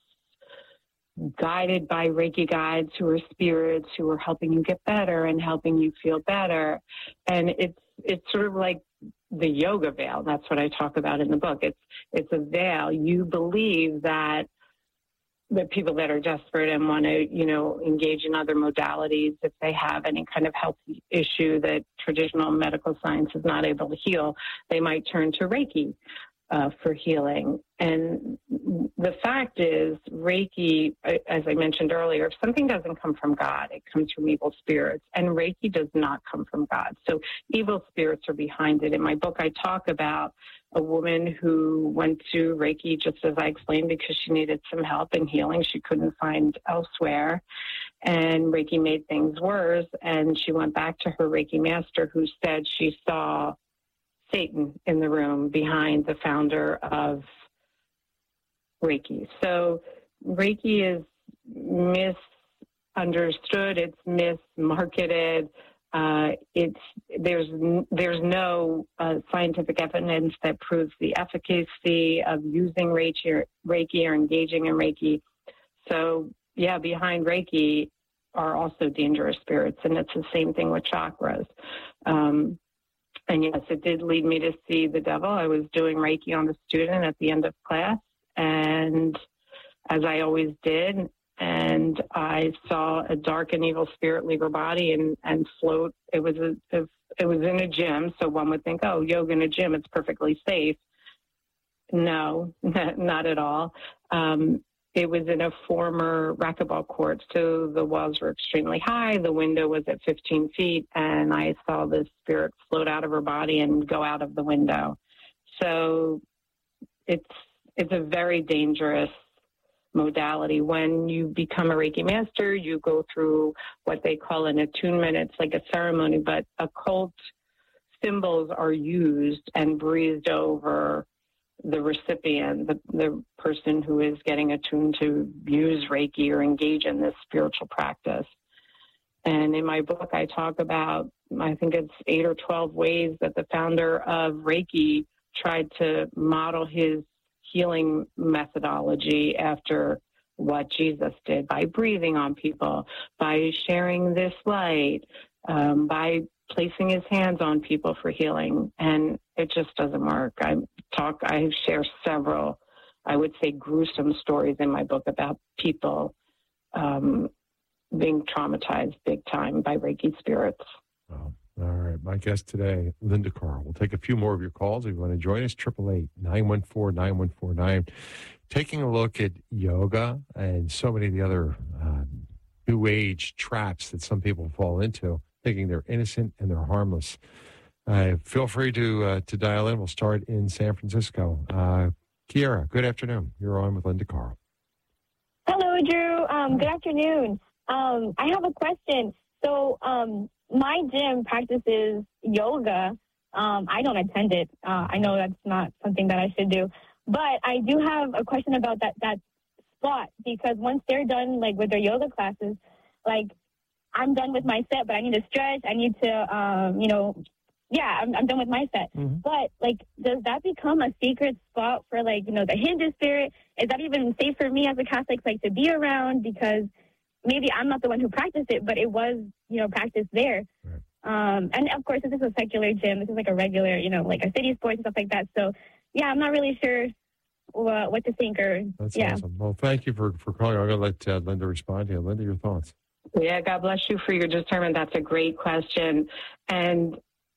guided by Reiki guides who are spirits who are helping you get better and helping you feel better. And it's it's sort of like the yoga veil. That's what I talk about in the book. It's it's a veil. You believe that the people that are desperate and want to, you know, engage in other modalities, if they have any kind of health issue that traditional medical science is not able to heal, they might turn to Reiki. Uh, for healing. And the fact is, Reiki, as I mentioned earlier, if something doesn't come from God, it comes from evil spirits. And Reiki does not come from God. So evil spirits are behind it. In my book, I talk about a woman who went to Reiki, just as I explained, because she needed some help and healing she couldn't find elsewhere. And Reiki made things worse. And she went back to her Reiki master, who said she saw Satan in the room behind the founder of Reiki. So Reiki is misunderstood, it's mismarketed. Uh, it's there's there's no uh, scientific evidence that proves the efficacy of using Reiki or, Reiki or engaging in Reiki. So yeah, behind Reiki are also dangerous spirits, and it's the same thing with chakras. Um, and yes, it did lead me to see the devil. I was doing Reiki on the student at the end of class, and as I always did, and I saw a dark and evil spirit leave her body and, and float. It was a, it was in a gym, so one would think, oh, yoga in a gym, it's perfectly safe. No, not at all. Um, it was in a former racquetball court, so the walls were extremely high. The window was at fifteen feet, and I saw this spirit float out of her body and go out of the window. So it's it's a very dangerous modality. When you become a Reiki master, you go through what they call an attunement. It's like a ceremony, but occult symbols are used and breathed over the recipient, the, the person who is getting attuned to use Reiki or engage in this spiritual practice. And in my book, I talk about, I think it's eight or twelve ways that the founder of Reiki tried to model his healing methodology after what Jesus did, by breathing on people, by sharing this light, um, by placing his hands on people for healing. And it just doesn't work. I talk, I share several, I would say, gruesome stories in my book about people um, being traumatized big time by Reiki spirits. Wow. All right. My guest today, Linda Carl. We'll take a few more of your calls. If you want to join us, eight eight eight, nine one four, nine one four nine. Taking a look at yoga and so many of the other um, new age traps that some people fall into, thinking they're innocent and they're harmless. Uh, feel free to uh, to dial in. We'll start in San Francisco. Uh, Kiera, good afternoon. You're on with Linda Carl. Hello, Drew. Um, good afternoon. Um, I have a question. So um, my gym practices yoga. Um, I don't attend it. Uh, I know that's not something that I should do. But I do have a question about that, that spot, because once they're done, like, with their yoga classes, like, I'm done with my set, but I need to stretch. I need to, um, you know, yeah, I'm, I'm done with my set. Mm-hmm. But, like, does that become a secret spot for, like, you know, the Hindu spirit? Is that even safe for me as a Catholic, like, to be around? Because maybe I'm not the one who practiced it, but it was, you know, practiced there. Right. Um, and, of course, this is a secular gym. This is, like, a regular, you know, like a city sports and stuff like that. So, yeah, I'm not really sure what, what to think. Or That's yeah. awesome. Well, thank you for, for calling. I'm going to let uh, Linda respond to you. Linda, your thoughts? Yeah, God bless you for your discernment. That's a great question. And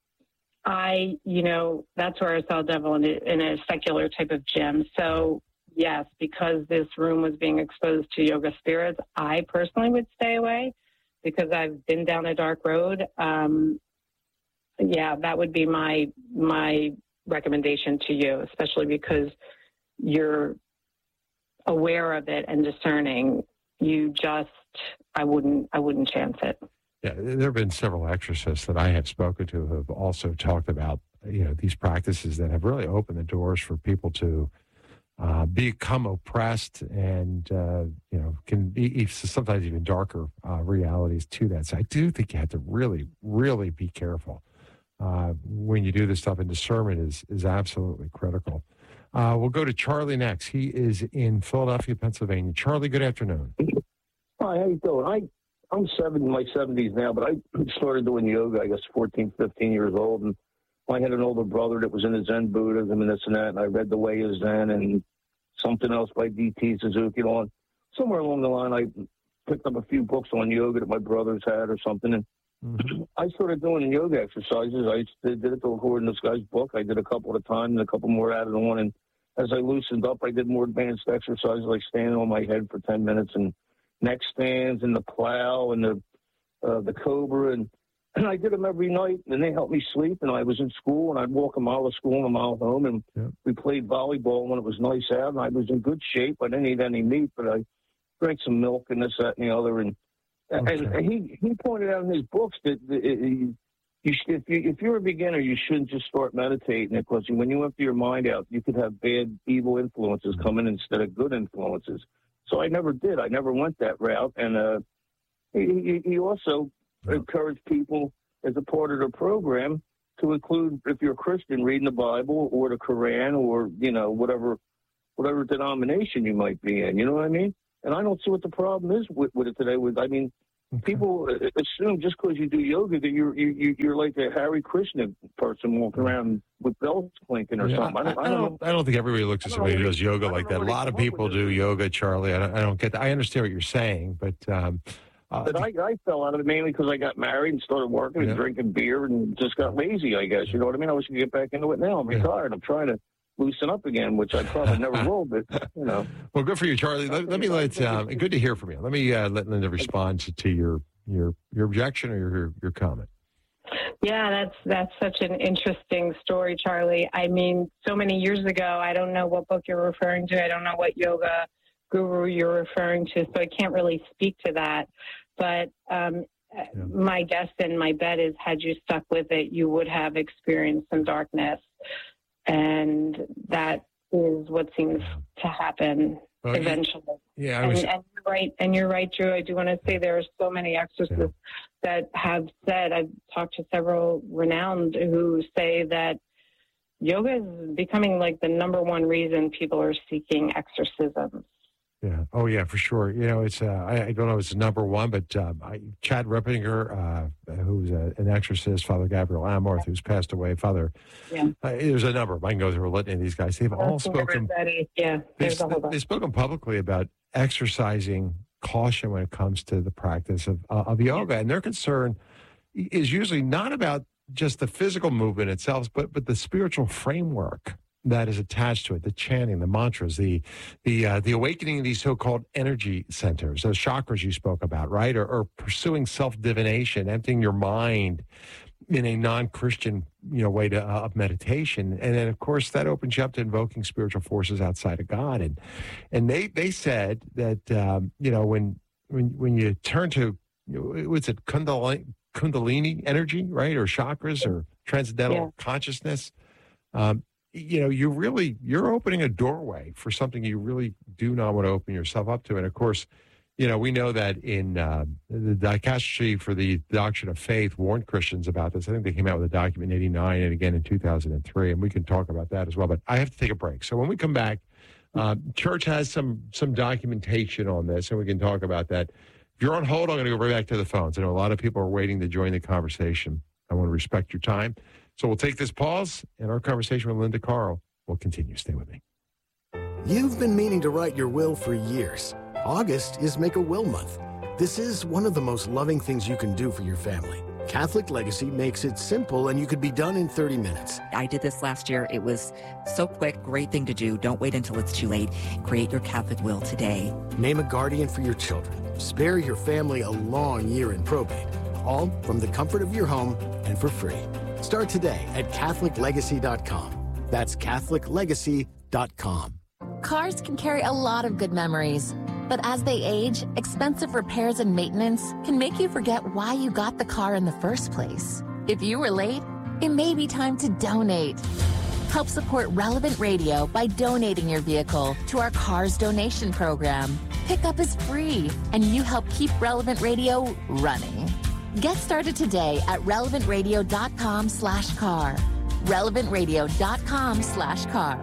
I, you know, that's where I saw devil in a, in a secular type of gym. So, yes, because this room was being exposed to yoga spirits, I personally would stay away because I've been down a dark road. Um, yeah, that would be my my recommendation to you, especially because you're aware of it and discerning. You just, I wouldn't, I wouldn't chance it. Yeah, there have been several exorcists that I have spoken to who have also talked about, you know, these practices that have really opened the doors for people to uh, become oppressed and, uh, you know, can be sometimes even darker uh, realities to that. So I do think you have to really, really be careful uh, when you do this stuff, and discernment is, is absolutely critical. Uh, we'll go to Charlie next. He is in Philadelphia, Pennsylvania. Charlie, good afternoon. Hi, how you doing? I, I'm seven, in my seventies now, but I started doing yoga, I guess, fourteen, fifteen years old. And I had an older brother that was into Zen Buddhism and this and that. And I read The Way of Zen and something else by D T Suzuki. On somewhere along the line, I picked up a few books on yoga that my brothers had or something. And mm-hmm. I started doing yoga exercises. I did, did it according to this guy's book. I did a couple at a time and a couple more added on. And as I loosened up, I did more advanced exercises like standing on my head for ten minutes and neck stands and the plow and the uh, the cobra. And, and I did them every night, and they helped me sleep. And I was in school, and I'd walk a mile to school and a mile home. And yeah. we played volleyball when it was nice out, and I was in good shape. I didn't eat any meat, but I drank some milk and this, that, and the other. And, okay. and, and he, he pointed out in his books that it, it, You should, if, you, if you're a beginner, you shouldn't just start meditating, because when you empty your mind out, you could have bad, evil influences come in instead of good influences. So I never did. I never went that route. And uh, he, he also encouraged people as a part of the program to include, if you're a Christian, reading the Bible or the Quran or, you know, whatever whatever denomination you might be in. You know what I mean? And I don't see what the problem is with, with it today. With I mean, people assume just because you do yoga that you're you, you're like a Hare Krishna person walking around with bells clinking or Yeah, something. I don't, I, I, don't don't, know. I don't think everybody looks at somebody who does yoga like that. A lot of people do yoga, Charlie. I don't, I don't get that. I understand what you're saying, but um, uh, But I, I fell out of it mainly because I got married and started working Yeah. and drinking beer and just got lazy, I guess. You know what I mean? I wish I could get back into it now. I'm retired. I'm trying to loosen up again, which I probably never will, but, you know. well, good for you, Charlie. Let, let me let um, good to hear from you. Let me uh, let Linda respond to, to your your your objection or your your comment. Yeah, that's that's such an interesting story, Charlie. I mean, so many years ago, I don't know what book you're referring to. I don't know what yoga guru you're referring to, so I can't really speak to that. But um, yeah. my guess and my bet is, had you stuck with it, you would have experienced some darkness, and that is what seems to happen Well, eventually. Yeah, I and, was. and you're right, and you're right, Drew. I do want to say there are so many exorcists Yeah. that have said. I've talked to several renowned who say that yoga is becoming like the number one reason people are seeking exorcisms. Yeah. Oh, yeah, for sure. You know, it's, uh, I, I don't know if it's number one, but um, I, Chad Rippinger, uh, who's a, an exorcist, Father Gabriel Amorth, who's passed away, Father, Yeah. uh, there's a number. I can go through a litany of these guys. They've all spoken, Everybody, yeah, they've, there's a whole bunch. they've spoken publicly about exercising caution when it comes to the practice of, uh, of yoga. And their concern is usually not about just the physical movement itself, but, but the spiritual framework that is attached to it, the chanting, the mantras, the the uh, the awakening of these so-called energy centers, those chakras you spoke about, right? Or, or pursuing self-divination, emptying your mind in a non-Christian, you know, way to, uh, of meditation, and then of course that opens you up to invoking spiritual forces outside of God. And and they they said that um, you know when when when you turn to, you know, what's it, Kundalini, Kundalini energy, right, or chakras, or transcendental Yeah. consciousness. Um, you know, you really, you're opening a doorway for something you really do not want to open yourself up to. And of course, you know, we know that in uh, the Dicastery for the Doctrine of Faith warned Christians about this. I think they came out with a document in eighty-nine and again in two thousand three, and we can talk about that as well. But I have to take a break. So when we come back, uh, church has some some documentation on this, and we can talk about that. If you're on hold, I'm going to go right back to the phones. I know a lot of people are waiting to join the conversation. I want to respect your time. So we'll take this pause, and our conversation with Linda Carl will continue. Stay with me. You've been meaning to write your will for years. August is Make a Will Month. This is one of the most loving things you can do for your family. Catholic Legacy makes it simple, and you could be done in thirty minutes. I did this last year. It was so quick, great thing to do. Don't wait until it's too late. Create your Catholic will today. Name a guardian for your children. Spare your family a long year in probate. All from the comfort of your home and for free. Start today at Catholic Legacy dot com. That's Catholic Legacy dot com. Cars can carry a lot of good memories, but as they age, expensive repairs and maintenance can make you forget why you got the car in the first place. If you were late, it may be time to donate. Help support Relevant Radio by donating your vehicle to our Cars Donation Program. Pickup is free, and you help keep Relevant Radio running. Get started today at relevant radio dot com slash car. relevant radio dot com slash car.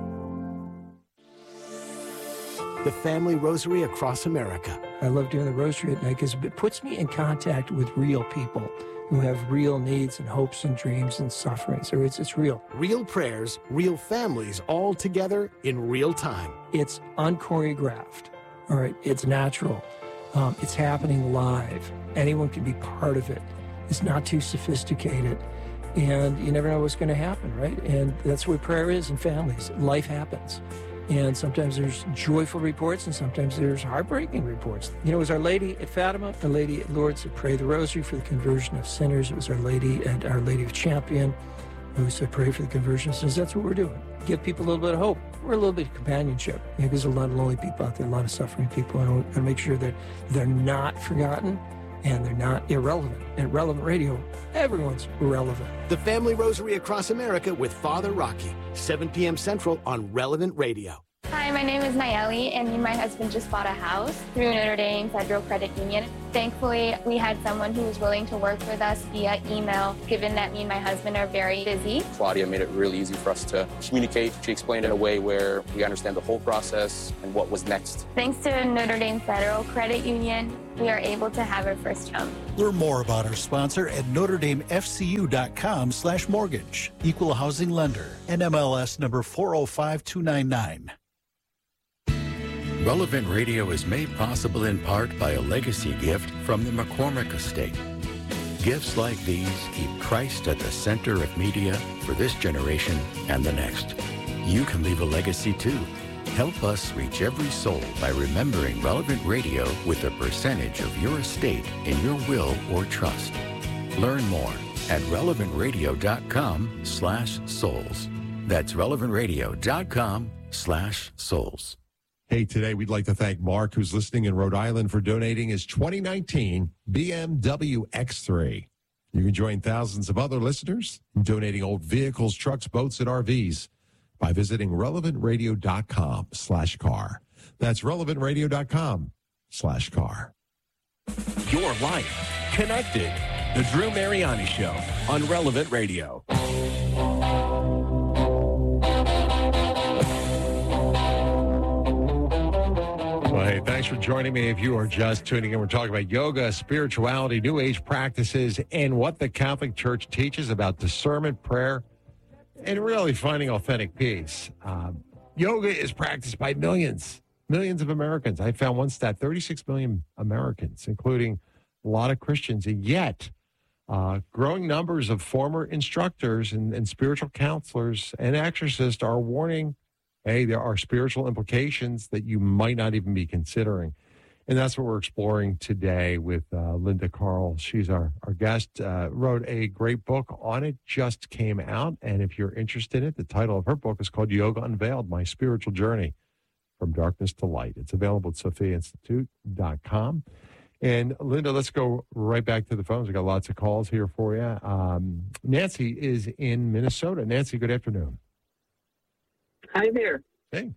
The Family Rosary Across America. I love doing the rosary at night because it puts me in contact with real people who have real needs and hopes and dreams and suffering. So it's, it's real. Real prayers, real families, all together in real time. It's unchoreographed. All right, it's natural. Um, it's happening live. Anyone can be part of it. It's not too sophisticated. And you never know what's going to happen, right? And that's what prayer is in families. Life happens. And sometimes there's joyful reports and sometimes there's heartbreaking reports. You know, it was Our Lady at Fatima, Our Lady at Lourdes that prayed the rosary for the conversion of sinners. It was Our Lady at Our Lady of Champion who said pray for the conversion of sinners. That's what we're doing. Give people a little bit of hope. We're a little bit of companionship. You know, there's a lot of lonely people out there, a lot of suffering people. I want to make sure that they're not forgotten and they're not irrelevant. At Relevant Radio, everyone's relevant. The Family Rosary Across America with Father Rocky, seven p.m. Central on Relevant Radio. Hi, Hi, my name is Nayeli, and me and my husband just bought a house through Notre Dame Federal Credit Union. Thankfully, we had someone who was willing to work with us via email, given that me and my husband are very busy. Claudia made it really easy for us to communicate. She explained it in a way where we understand the whole process and what was next. Thanks to Notre Dame Federal Credit Union, we are able to have our first home. Learn more about our sponsor at notre dame f c u dot com slash mortgage. Equal housing lender. N M L S number four oh five two nine nine. Relevant Radio is made possible in part by a legacy gift from the McCormick Estate. Gifts like these keep Christ at the center of media for this generation and the next. You can leave a legacy too. Help us reach every soul by remembering Relevant Radio with a percentage of your estate in your will or trust. Learn more at relevant radio dot com slash souls. That's relevant radio dot com slash souls. Hey, today we'd like to thank Mark, who's listening in Rhode Island, for donating his twenty nineteen B M W X three. You can join thousands of other listeners in donating old vehicles, trucks, boats, and R Vs by visiting relevant radio dot com slash car. That's relevant radio dot com slash car. Your life connected. The Drew Mariani Show on Relevant Radio. Well, hey, thanks for joining me. If you are just tuning in, we're talking about yoga, spirituality, New Age practices, and what the Catholic Church teaches about discernment, prayer, and really finding authentic peace. Um, yoga is practiced by millions, millions of Americans. I found one stat, thirty-six million Americans, including a lot of Christians. And yet, uh, growing numbers of former instructors and, and spiritual counselors and exorcists are warning, hey, there are spiritual implications that you might not even be considering. And that's what we're exploring today with uh, Linda Carl. She's our, our guest, uh, wrote a great book on it, just came out. And if you're interested in it, the title of her book is called Yoga Unveiled, My Spiritual Journey from Darkness to Light. It's available at sophia institute dot com. And Linda, let's go right back to the phones. We've got lots of calls here for you. Um, Nancy is in Minnesota. Nancy, good afternoon. Hi there. Hey.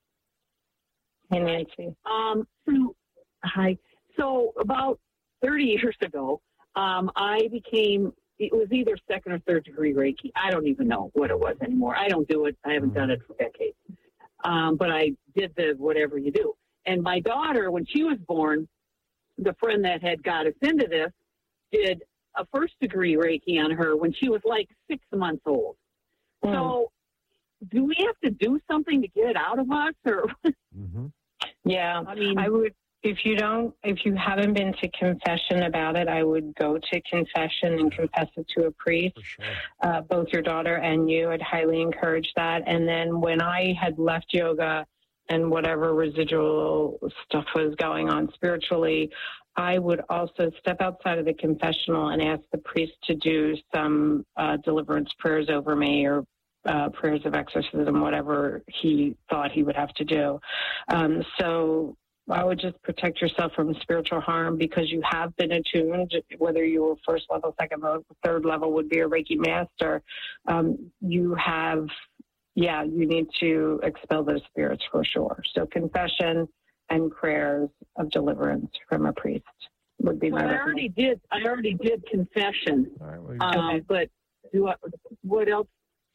Hey, Nancy. Um, so, hi. So about thirty years ago, um, I became, it was either second or third degree Reiki. I don't even know what it was anymore. I don't do it. I haven't done it for decades. Um, but I did the whatever you do. And my daughter, when she was born, the friend that had got us into this did a first degree Reiki on her when she was like six months old. Mm. So do we have to do something to get it out of us, or? Mm-hmm. Yeah, I mean, I would. If you don't, if you haven't been to confession about it, I would go to confession and confess it to a priest. Sure. Uh, both your daughter and you, I'd highly encourage that. And then when I had left yoga and whatever residual stuff was going on spiritually, I would also step outside of the confessional and ask the priest to do some uh, deliverance prayers over me, or Uh, prayers of exorcism, whatever he thought he would have to do. Um, so I would just protect yourself from spiritual harm, because you have been attuned, whether you were first level, second level, third level would be a Reiki master. Um, you have, yeah, you need to expel those spirits for sure. So confession and prayers of deliverance from a priest would be well, my I already did. I already did confession. All right, well, um, okay. But do I, what else?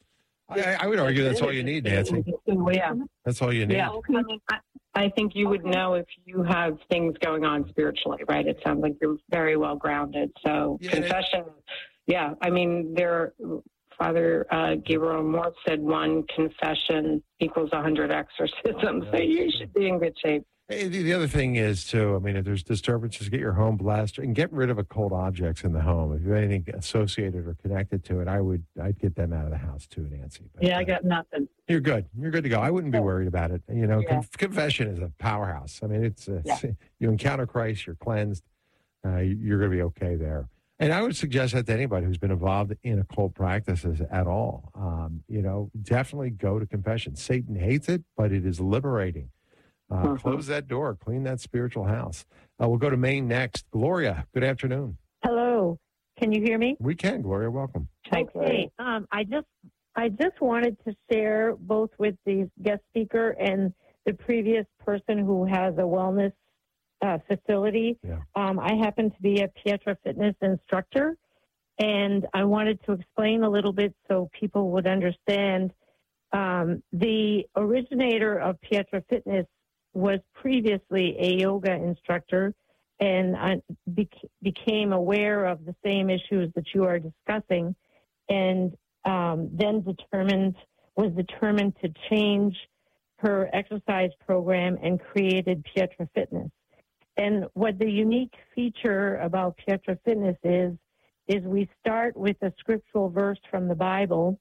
I, I would argue that's all you need, Nancy. Yeah. That's all you need. Yeah, I mean, I, I think you would know if you have things going on spiritually, right? It sounds like you're very well grounded. So Yeah, confession, yeah. I mean, there, Father uh, Gabriel Moore said one confession equals a hundred exorcisms. So you should be in good shape. Hey, the the other thing is, too, I mean, if there's disturbances, get your home blasted and get rid of occult objects in the home. If you have anything associated or connected to it, I would, I'd get them out of the house, too, Nancy. But, Yeah, I uh, got nothing. You're good. You're good to go. I wouldn't be worried about it. You know, Yeah. conf- confession is a powerhouse. I mean, it's, uh, Yeah. you encounter Christ, you're cleansed, uh, you're going to be okay there. And I would suggest that to anybody who's been involved in occult practices at all. Um, you know, definitely go to confession. Satan hates it, but it is liberating. Uh, Uh-huh. Close that door. Clean that spiritual house. Uh, we'll go to Maine next. Gloria, good afternoon. Hello. Can you hear me? We can, Gloria. Welcome. Okay. Um, I just I just wanted to share both with the guest speaker and the previous person who has a wellness uh, facility. Yeah. Um, I happen to be a Pietra Fitness instructor, and I wanted to explain a little bit so people would understand. Um, the originator of Pietra Fitness was previously a yoga instructor, and I bec- became aware of the same issues that you are discussing, and um, then determined was determined to change her exercise program and created Pietra Fitness. And what the unique feature about Pietra Fitness is, is we start with a scriptural verse from the Bible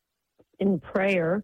in prayer,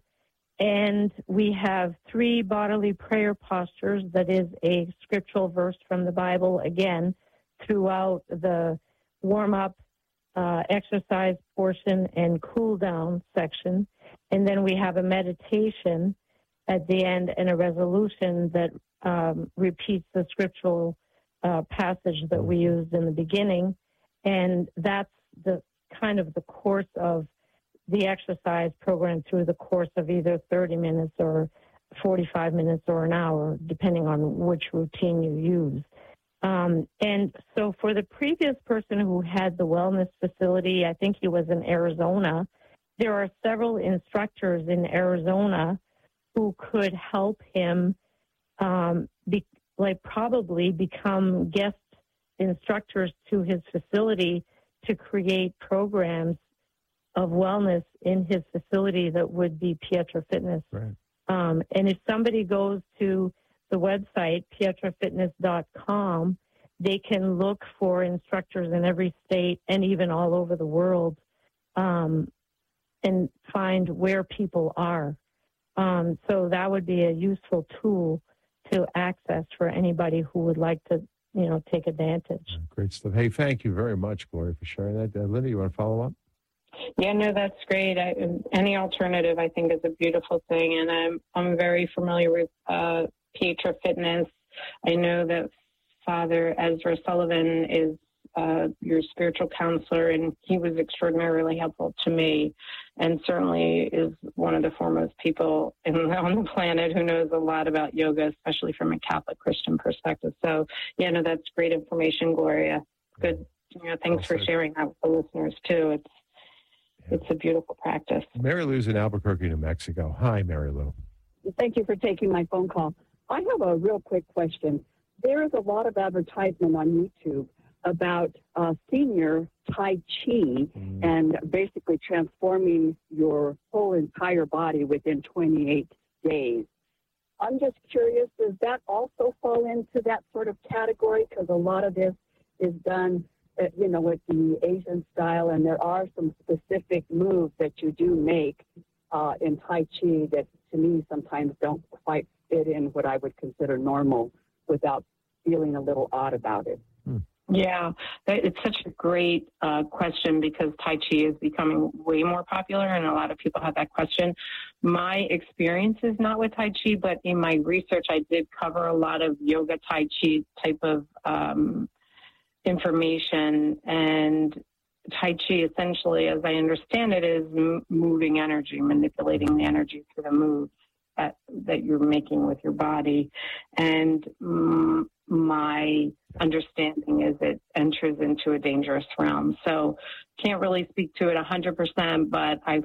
and we have three bodily prayer postures that is a scriptural verse from the Bible, again, throughout the warm-up, uh, exercise portion and cool-down section. And then we have a meditation at the end and a resolution that um, repeats the scriptural uh, passage that we used in the beginning. And that's the kind of the course of the exercise program through the course of either thirty minutes or forty-five minutes or an hour, depending on which routine you use. Um, and so for the previous person who had the wellness facility, I think he was in Arizona, there are several instructors in Arizona who could help him, um, be, like probably become guest instructors to his facility to create programs of wellness in his facility that would be Pietra Fitness. Right. Um, and if somebody goes to the website, pietra fitness dot com, they can look for instructors in every state and even all over the world, um, and find where people are. Um, so that would be a useful tool to access for anybody who would like to, you know, take advantage. Great stuff. Hey, thank you very much, Gloria, for sharing that. Uh, Linda, you want to follow up? Yeah, no, that's great. I, any alternative, I think, is a beautiful thing, and I'm I'm very familiar with uh, Pietra Fitness. I know that Father Ezra Sullivan is uh, your spiritual counselor, and he was extraordinarily helpful to me, and certainly is one of the foremost people in, on the planet who knows a lot about yoga, especially from a Catholic Christian perspective. So, yeah, no, that's great information, Gloria. Good. You know, thanks for sharing that with the listeners too. It's It's a beautiful practice. Mary Lou's in Albuquerque, New Mexico. Hi, Mary Lou. Thank you for taking my phone call. I have a real quick question. There is a lot of advertisement on YouTube about uh, senior Tai Chi mm. and basically transforming your whole entire body within twenty-eight days. I'm just curious, does that also fall into that sort of category? Because a lot of this is done Uh, you know, with the Asian style, and there are some specific moves that you do make uh, in Tai Chi that, to me, sometimes don't quite fit in what I would consider normal without feeling a little odd about it. Hmm. Yeah, it's such a great uh, question because Tai Chi is becoming way more popular, and a lot of people have that question. My experience is not with Tai Chi, but in my research, I did cover a lot of yoga Tai Chi type of um information, and Tai Chi essentially, as I understand it, is m- moving energy, manipulating the energy through the moves that, that you're making with your body. And mm, my understanding is it enters into a dangerous realm. So can't really speak to it one hundred percent, but I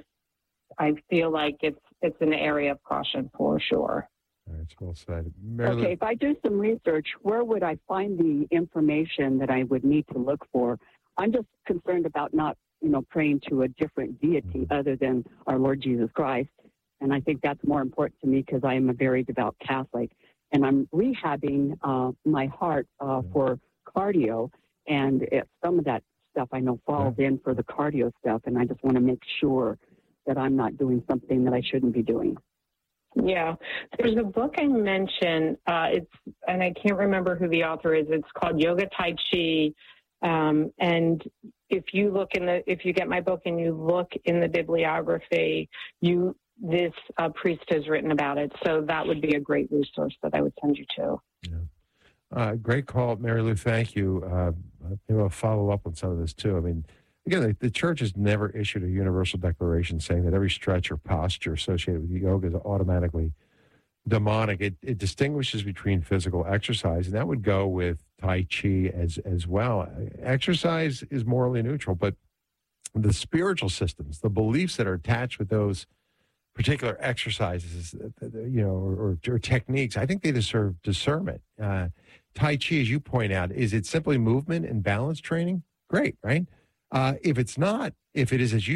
I feel like it's it's an area of caution for sure. That's well said. Marilyn. Okay, if I do some research, where would I find the information that I would need to look for? I'm just concerned about not, you know, praying to a different deity mm-hmm. other than our Lord Jesus Christ. And I think that's more important to me because I am a very devout Catholic. And I'm rehabbing uh, my heart uh, mm-hmm. for cardio. And it, some of that stuff I know falls yeah. in for the cardio stuff. And I just want to make sure that I'm not doing something that I shouldn't be doing. Yeah, there's a book I mentioned. Uh, it's and I can't remember who the author is. It's called Yoga Tai Chi. Um, and if you look in the, if you get my book and you look in the bibliography, you this uh, priest has written about it. So that would be a great resource that I would send you to. Yeah. Uh, great call, Mary Lou. Thank you. Uh, maybe I'll follow up on some of this too. I mean, again, the, the church has never issued a universal declaration saying that every stretch or posture associated with yoga is automatically demonic. It, it distinguishes between physical exercise, and that would go with Tai Chi as as well. Exercise is morally neutral, but the spiritual systems, the beliefs that are attached with those particular exercises, you know, or, or techniques, I think they deserve discernment. Uh, tai Chi, as you point out, is it simply movement and balance training? Great, right? Uh, if it's not, if it is, as you